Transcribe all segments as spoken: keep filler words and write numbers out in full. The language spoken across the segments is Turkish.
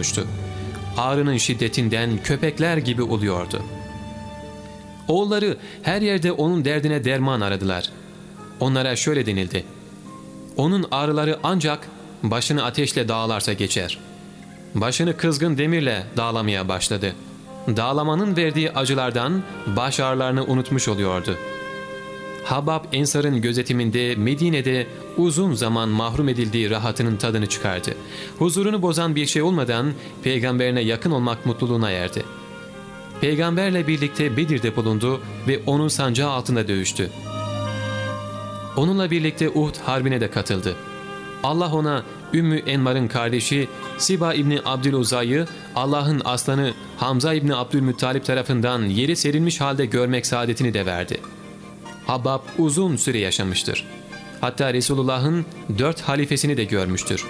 olmuştu. Ağrının şiddetinden köpekler gibi uluyordu. Oğulları her yerde onun derdine derman aradılar. Onlara şöyle denildi: onun ağrıları ancak başını ateşle dağlarsa geçer. Başını kızgın demirle dağlamaya başladı. Dağlamanın verdiği acılardan baş ağrılarını unutmuş oluyordu. Habab Ensar'ın gözetiminde Medine'de uzun zaman mahrum edildiği rahatının tadını çıkardı. Huzurunu bozan bir şey olmadan peygamberine yakın olmak mutluluğuna erdi. Peygamberle birlikte Bedir'de bulundu ve onun sancağı altında dövüştü. Onunla birlikte Uhud harbine de katıldı. Allah ona Ümmü Enmar'ın kardeşi Siba İbni Abdüluza'yı Allah'ın aslanı Hamza İbni Abdülmuttalip tarafından yeri serilmiş halde görmek saadetini de verdi. Habab uzun süre yaşamıştır. Hatta Resulullah'ın dört halifesini de görmüştür.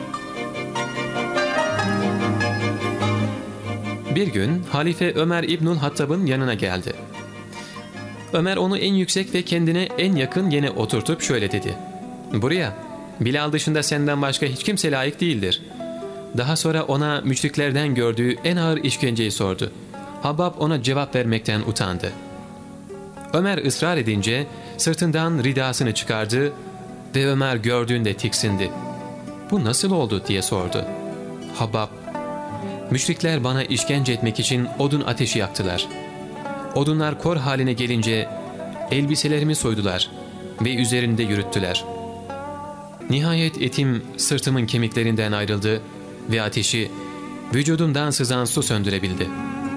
Bir gün halife Ömer İbnül Hattab'ın yanına geldi. Ömer onu en yüksek ve kendine en yakın yene oturtup şöyle dedi: "Buraya, Bilal dışında senden başka hiç kimse layık değildir." Daha sonra ona müşriklerden gördüğü en ağır işkenceyi sordu. Habab ona cevap vermekten utandı. Ömer ısrar edince sırtından ridasını çıkardı ve Ömer gördüğünde tiksindi. "Bu nasıl oldu?" diye sordu. Habab, "Müşrikler bana işkence etmek için odun ateşi yaktılar. Odunlar kor haline gelince elbiselerimi soydular ve üzerinde yürüttüler. Nihayet etim sırtımın kemiklerinden ayrıldı ve ateşi vücudumdan sızan su söndürebildi."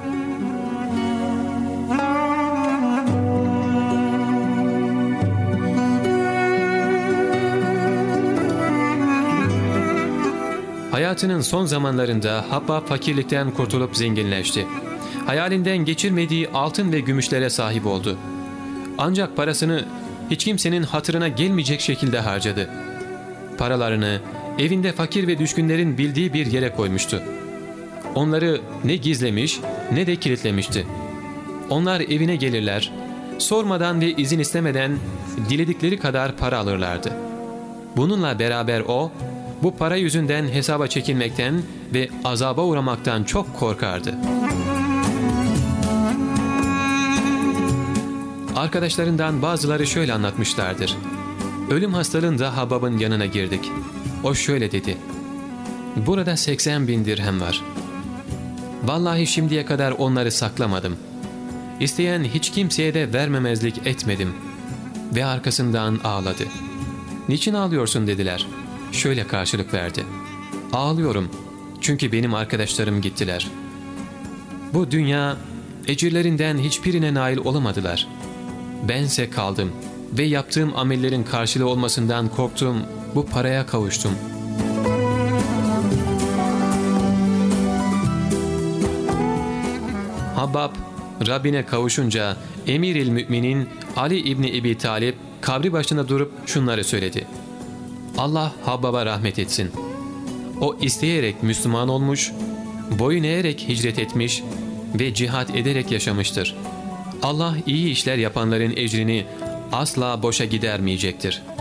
Hayatının son zamanlarında Habab fakirlikten kurtulup zenginleşti. Hayalinden geçirmediği altın ve gümüşlere sahip oldu. Ancak parasını hiç kimsenin hatırına gelmeyecek şekilde harcadı. Paralarını evinde fakir ve düşkünlerin bildiği bir yere koymuştu. Onları ne gizlemiş ne de kilitlemişti. Onlar evine gelirler, sormadan ve izin istemeden diledikleri kadar para alırlardı. Bununla beraber o, bu para yüzünden hesaba çekilmekten ve azaba uğramaktan çok korkardı. Arkadaşlarından bazıları şöyle anlatmışlardır: ölüm hastalığında Habab'ın yanına girdik. O şöyle dedi: "Burada seksen bin dirhem var. Vallahi şimdiye kadar onları saklamadım. İsteyen hiç kimseye de vermemezlik etmedim." Ve arkasından ağladı. "Niçin ağlıyorsun?" dediler. Şöyle karşılık verdi: "Ağlıyorum çünkü benim arkadaşlarım gittiler. Bu dünya ecirlerinden hiçbirine nail olamadılar. Bense kaldım ve yaptığım amellerin karşılığı olmasından korktum, bu paraya kavuştum." Habab Rabbine kavuşunca Emir-i Müminin Ali İbni Ebi Talip kabri başında durup şunları söyledi: "Allah Habab'a rahmet etsin. O isteyerek Müslüman olmuş, boyun eğerek hicret etmiş ve cihat ederek yaşamıştır. Allah iyi işler yapanların ecrini asla boşa gidermeyecektir."